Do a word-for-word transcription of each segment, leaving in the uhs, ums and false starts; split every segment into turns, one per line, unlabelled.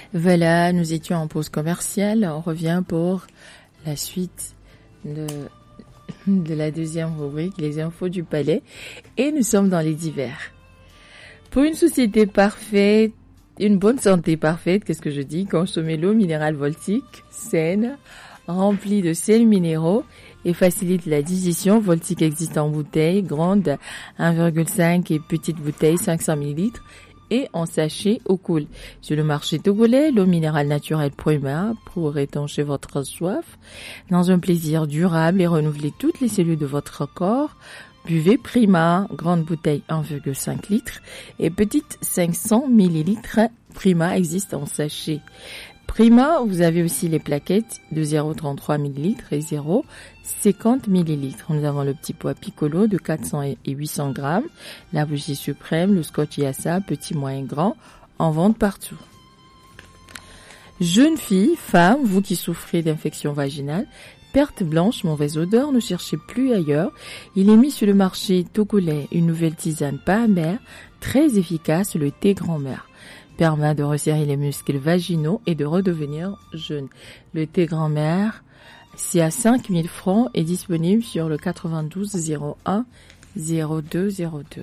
Voilà, nous étions en pause commerciale. On revient pour la suite de, de la deuxième rubrique, les infos du palais. Et nous sommes dans les divers. Pour une société parfaite, une bonne santé parfaite, qu'est-ce que je dis? Consommez l'eau minérale Voltic, saine, remplie de sels minéraux et facilite la digestion. Voltic existe en bouteille grande un virgule cinq et petite bouteille cinq cents millilitres et en sachet au cool. Sur le marché togolais, l'eau minérale naturelle Prima pour étancher votre soif dans un plaisir durable et renouveler toutes les cellules de votre corps. Buvez Prima, grande bouteille un virgule cinq litres et petite cinq cents millilitres. Prima existe en sachet. Prima, vous avez aussi les plaquettes de zéro virgule trente-trois millilitres et zéro virgule cinquante millilitres. Nous avons le petit pois piccolo de quatre cents et huit cents grammes, la bougie suprême, le scotch Yassa, petit, moyen, grand, en vente partout. Jeunes filles, femmes, vous qui souffrez d'infection vaginale, perte blanche, mauvaise odeur, ne cherchez plus ailleurs. Il est mis sur le marché togolais une nouvelle tisane pas amère, très efficace, le thé grand-mère. Permet de resserrer les muscles vaginaux et de redevenir jeune. Le thé grand-mère, c'est à cinq mille francs et disponible sur le quatre-vingt-douze zéro un zéro deux zéro deux.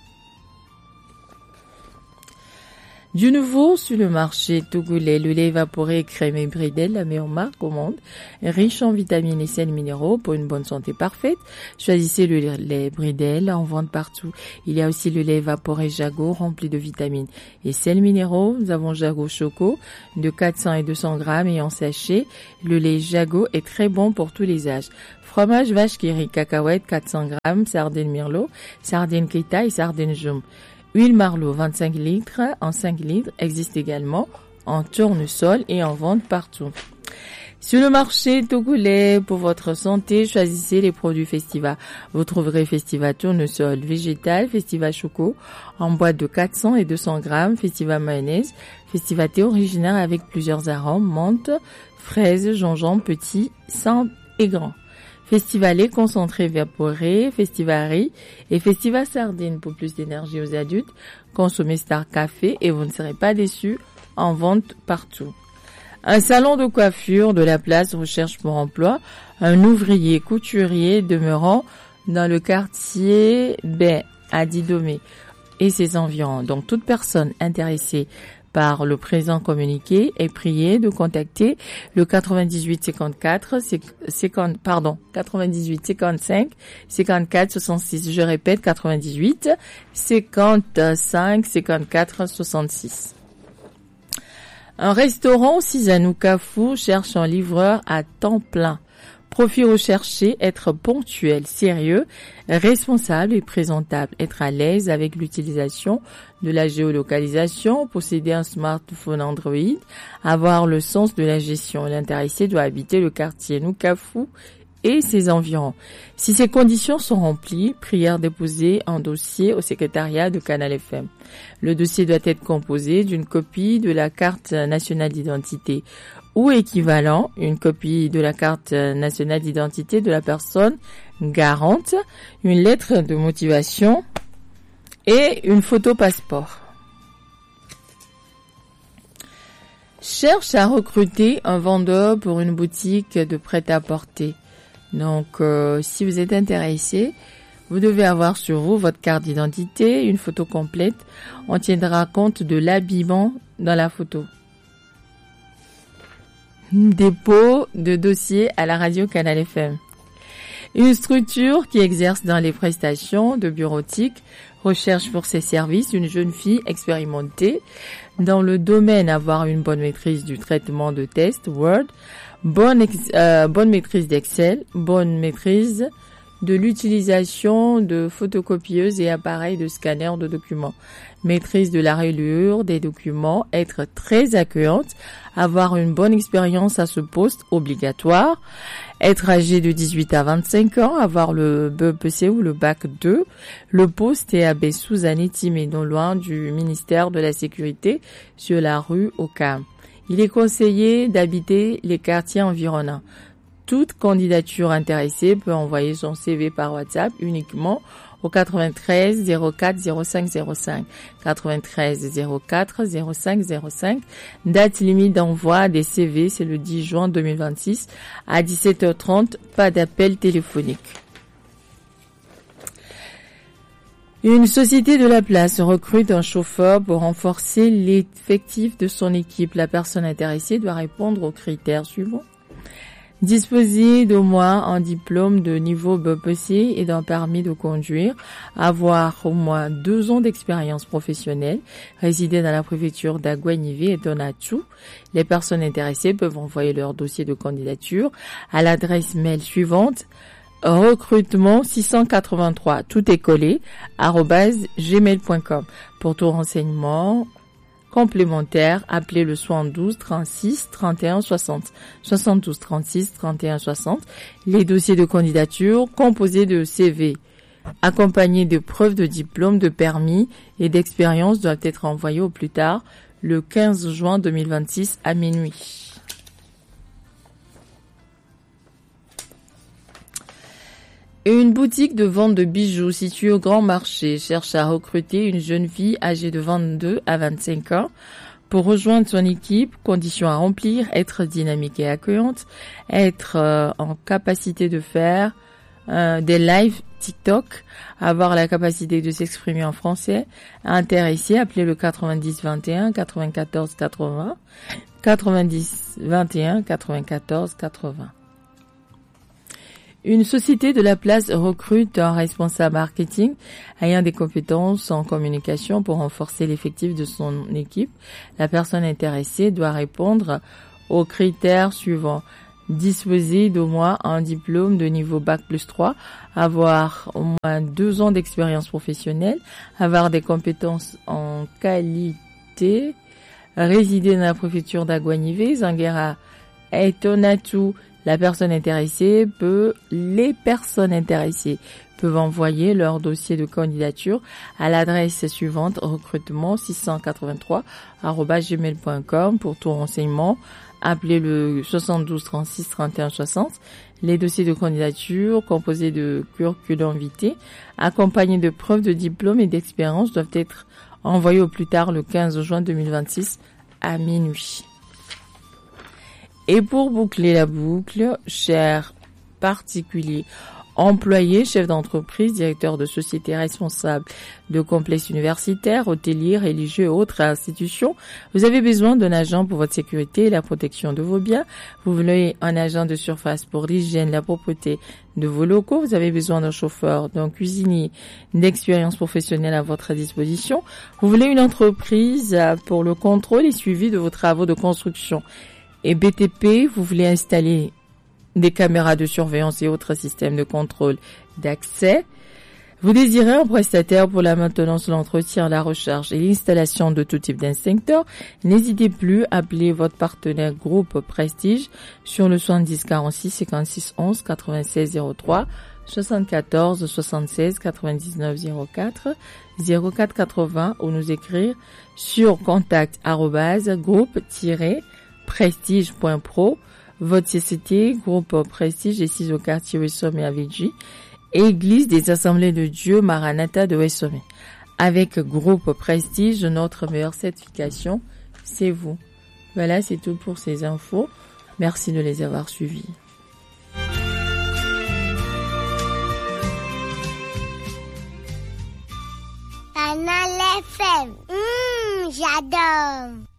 Du nouveau sur le marché togolais, le lait évaporé crémé Bridel, la meilleure marque au monde, riche en vitamines et sels minéraux pour une bonne santé parfaite. Choisissez le lait Bridel en vente partout. Il y a aussi le lait évaporé Jago rempli de vitamines et sels minéraux. Nous avons Jago Choco de quatre cents et deux cents grammes et en sachet. Le lait Jago est très bon pour tous les âges. Fromage vache qui rit cacahuète quatre cents grammes, sardines Mirlo, sardines Keita et sardines Joum. Huile Marlot vingt-cinq litres en cinq litres existe également en tournesol et en vente partout. Sur le marché togolais, pour votre santé, choisissez les produits Festiva. Vous trouverez Festiva tournesol végétal, Festiva choco en boîte de quatre cents et deux cents grammes, Festiva mayonnaise, Festiva thé originaire avec plusieurs arômes, menthe, fraises, gingembre petit, simple et grand. Festiva lait concentré évaporé, Festiva riz et Festiva sardine pour plus d'énergie aux adultes. Consommez Star Café et vous ne serez pas déçus, en vente partout. Un salon de coiffure de la place recherche pour emploi un ouvrier couturier demeurant dans le quartier B à Didomé et ses environs. Donc toute personne intéressée par le présent communiqué est priée de contacter le quatre-vingt-dix-huit cinquante-quatre cinquante pardon quatre-vingt-dix-huit cinquante-cinq cinquante-quatre soixante-six. Je répète quatre-vingt-dix-huit cinquante-cinq cinquante-quatre soixante-six. Un restaurant Sisanou Kafou cherche un livreur à temps plein. Profil recherché, être ponctuel, sérieux, responsable et présentable, être à l'aise avec l'utilisation de la géolocalisation, posséder un smartphone Android, avoir le sens de la gestion. L'intéressé doit habiter le quartier Noukafou et ses environs. Si ces conditions sont remplies, prière déposer un dossier au secrétariat de Canal F M. Le dossier doit être composé d'une copie de la carte nationale d'identité ou équivalent, une copie de la carte nationale d'identité de la personne garante, une lettre de motivation et une photo passeport. Cherche à recruter un vendeur pour une boutique de prêt-à-porter. Donc, euh, si vous êtes intéressé, vous devez avoir sur vous votre carte d'identité, une photo complète. On tiendra compte de l'habillement dans la photo. Dépôt de dossier à la radio Canal F M. Une structure qui exerce dans les prestations de bureautique recherche pour ses services une jeune fille expérimentée dans le domaine, avoir une bonne maîtrise du traitement de tests Word, bonne, ex- euh, bonne maîtrise d'Excel, bonne maîtrise de l'utilisation de photocopieuses et appareils de scanner de documents, maîtrise de la reliure des documents, être très accueillante, avoir une bonne expérience à ce poste obligatoire, être âgé de dix-huit à vingt-cinq ans, avoir le B E P C ou le bac deux, le poste est à Bessou-Zanetti, non loin du ministère de la Sécurité, sur la rue Ocam. Il est conseillé d'habiter les quartiers environnants. Toute candidature intéressée peut envoyer son C V par WhatsApp uniquement au quatre-vingt-treize zéro quatre zéro cinq zéro cinq. quatre-vingt-treize zéro quatre zéro cinq zéro cinq. Date limite d'envoi des C V, c'est le dix juin deux mille vingt-six à dix-sept heures trente. Pas d'appel téléphonique. Une société de la place recrute un chauffeur pour renforcer l'effectif de son équipe. La personne intéressée doit répondre aux critères suivants. Disposer d'au moins un diplôme de niveau B P C et d'un permis de conduire, avoir au moins deux ans d'expérience professionnelle, résider dans la préfecture d'Aguanivé est un atout. Les personnes intéressées peuvent envoyer leur dossier de candidature à l'adresse mail suivante: recrutement six cent quatre-vingt-trois, tout est collé, arobase gmail point com. Pour tout renseignement complémentaire, appelez le soixante-douze trente-six trente et un soixante. soixante-douze trente-six trente et un soixante. Les dossiers de candidature composés de C V accompagnés de preuves de diplôme, de permis et d'expérience doivent être envoyés au plus tard le quinze juin deux mille vingt-six à minuit. Une boutique de vente de bijoux située au Grand Marché cherche à recruter une jeune fille âgée de vingt-deux à vingt-cinq ans pour rejoindre son équipe. Conditions à remplir: être dynamique et accueillante, être euh, en capacité de faire euh, des lives TikTok, avoir la capacité de s'exprimer en français. Intéressé, appelez le quatre-vingt-dix vingt et un quatre-vingt-quatorze quatre-vingts, quatre-vingt-dix vingt et un quatre-vingt-quatorze quatre-vingts. Une société de la place recrute un responsable marketing ayant des compétences en communication pour renforcer l'effectif de son équipe. La personne intéressée doit répondre aux critères suivants: disposer d'au moins un diplôme de niveau bac plus trois, avoir au moins deux ans d'expérience professionnelle, avoir des compétences en qualité, résider dans la préfecture d'Aguanivé. Zanguera est un atout. La personne intéressée peut, les personnes intéressées peuvent envoyer leur dossier de candidature à l'adresse suivante: recrutement six cent quatre-vingt-trois arobase gmail point com. Pour tout renseignement, appelez le soixante-douze trente-six trente et un soixante. Les dossiers de candidature composés de curriculum vitae accompagnés de preuves de diplôme et d'expérience doivent être envoyés au plus tard le quinze juin deux mille vingt-six à minuit. Et pour boucler la boucle, chers particuliers, employés, chefs d'entreprise, directeurs de sociétés responsables de complexes universitaires, hôteliers, religieux et autres institutions, vous avez besoin d'un agent pour votre sécurité et la protection de vos biens. Vous voulez un agent de surface pour l'hygiène, la propreté de vos locaux. Vous avez besoin d'un chauffeur, d'un cuisinier, d'expérience professionnelle à votre disposition. Vous voulez une entreprise pour le contrôle et suivi de vos travaux de construction et B T P. Vous voulez installer des caméras de surveillance et autres systèmes de contrôle d'accès. Vous désirez un prestataire pour la maintenance, l'entretien, la recharge et l'installation de tout type d'extincteurs. N'hésitez plus, appelez votre partenaire Groupe Prestige sur le soixante-dix quarante-six cinquante-six onze quatre-vingt-seize zéro trois, soixante-quatorze soixante-seize quatre-vingt-dix-neuf zéro quatre, zéro quatre quatre-vingts ou nous écrire sur contact arobase groupe prestige point pro. Votre société, Groupe Prestige, est située au quartier Wessome et Avidji, Église des Assemblées de Dieu Maranatha de Wessome. Avec Groupe Prestige, notre meilleure certification, c'est vous. Voilà, c'est tout pour ces infos. Merci de les avoir suivis.
Canal F M, mmh, j'adore.